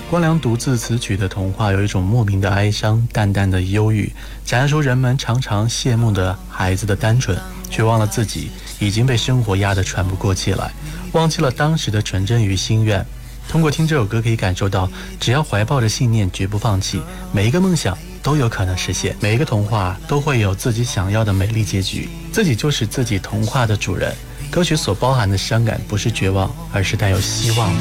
光良独自词曲的童话有一种莫名的哀伤，淡淡的忧郁，展现出人们常常羡慕的孩子的单纯，却忘了自己已经被生活压得喘不过气来，忘记了当时的纯真与心愿。通过听这首歌可以感受到，只要怀抱着信念，绝不放弃，每一个梦想都有可能实现，每一个童话都会有自己想要的美丽结局，自己就是自己童话的主人。歌曲所包含的伤感不是绝望，而是带有希望的。